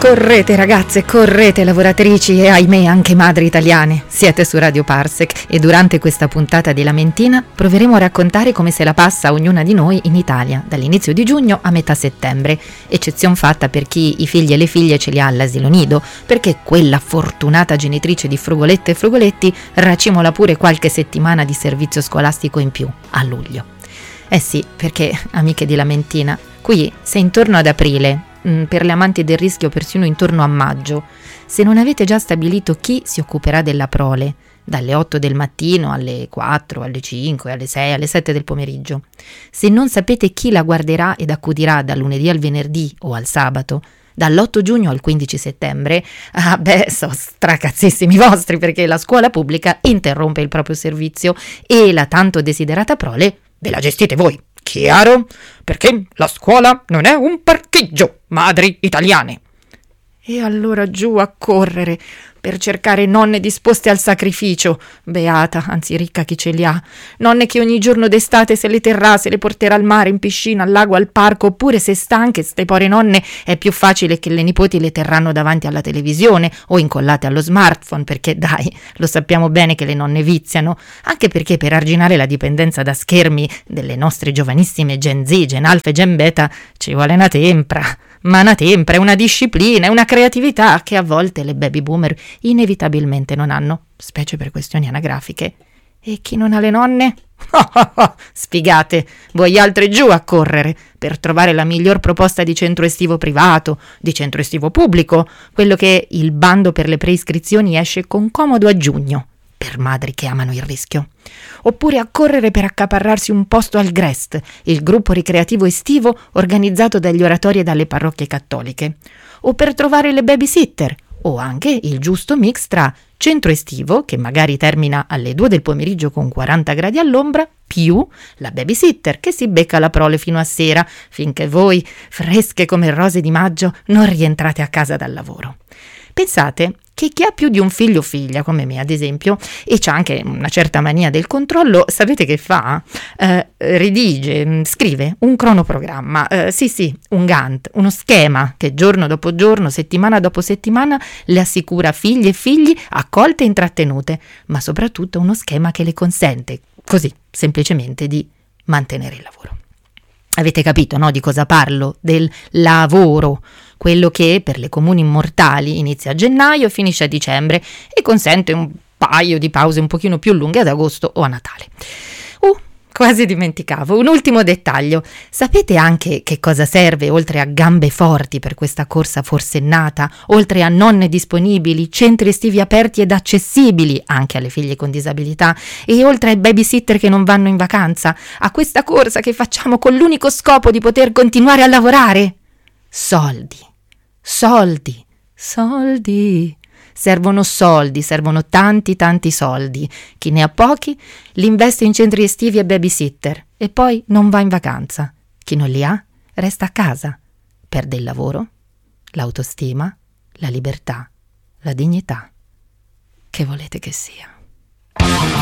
Correte ragazze, correte lavoratrici e ahimè anche madri italiane. Siete su Radio Parsec e durante questa puntata di Lamentina proveremo a raccontare come se la passa ognuna di noi in Italia, dall'inizio di giugno a metà settembre, eccezion fatta per chi i figli e le figlie ce li ha all'asilo nido, perché quella fortunata genitrice di frugolette e frugoletti racimola pure qualche settimana di servizio scolastico in più, a luglio. Eh sì, perché, amiche di Lamentina, qui se intorno ad aprile, per le amanti del rischio persino intorno a maggio, se non avete già stabilito chi si occuperà della prole, dalle 8 del mattino alle 4, alle 5, alle 6, alle 7 del pomeriggio, se non sapete chi la guarderà ed accudirà dal lunedì al venerdì o al sabato, dall'8 giugno al 15 settembre, so stracazzissimi vostri, perché la scuola pubblica interrompe il proprio servizio e la tanto desiderata prole ve la gestite voi. Chiaro? Perché la scuola non è un parcheggio, madri italiane. E allora giù a correre per cercare nonne disposte al sacrificio, beata, anzi ricca chi ce li ha, nonne che ogni giorno d'estate se le terrà, se le porterà al mare, in piscina, al lago, al parco, oppure se stanche, ste pore nonne, è più facile che le nipoti le terranno davanti alla televisione o incollate allo smartphone, perché dai, lo sappiamo bene che le nonne viziano, anche perché per arginare la dipendenza da schermi delle nostre giovanissime Gen Z, Gen Alpha e Gen Beta ci vuole una tempra. Ma una tempra, una disciplina, una creatività che a volte le baby boomer inevitabilmente non hanno, specie per questioni anagrafiche. E chi non ha le nonne? Sfigate, voi altre giù a correre per trovare la miglior proposta di centro estivo privato, di centro estivo pubblico, quello che il bando per le preiscrizioni esce con comodo a giugno, per madri che amano il rischio. Oppure a correre per accaparrarsi un posto al GREST, il gruppo ricreativo estivo organizzato dagli oratori e dalle parrocchie cattoliche, o per trovare le babysitter, o anche il giusto mix tra centro estivo, che magari termina alle 2 del pomeriggio con 40 gradi all'ombra, più la babysitter che si becca la prole fino a sera, finché voi, fresche come rose di maggio, non rientrate a casa dal lavoro. Pensate che chi ha più di un figlio o figlia, come me ad esempio, e c'ha anche una certa mania del controllo, sapete che fa? Redige, scrive un cronoprogramma, un Gantt, uno schema che giorno dopo giorno, settimana dopo settimana le assicura figli e figli accolte e intrattenute, ma soprattutto uno schema che le consente, così, semplicemente di mantenere il lavoro. Avete capito, no, di cosa parlo? Del lavoro, quello che per le comuni mortali inizia a gennaio e finisce a dicembre e consente un paio di pause un pochino più lunghe ad agosto o a Natale. Quasi dimenticavo, un ultimo dettaglio. Sapete anche che cosa serve, oltre a gambe forti per questa corsa forsennata, oltre a nonne disponibili, centri estivi aperti ed accessibili anche alle figlie con disabilità e oltre ai babysitter che non vanno in vacanza, a questa corsa che facciamo con l'unico scopo di poter continuare a lavorare? Soldi, soldi, soldi. Servono soldi, servono tanti soldi. Chi ne ha pochi li investe in centri estivi e babysitter e poi non va in vacanza. Chi non li ha resta a casa. Perde il lavoro, l'autostima, la libertà, la dignità. Che volete che sia?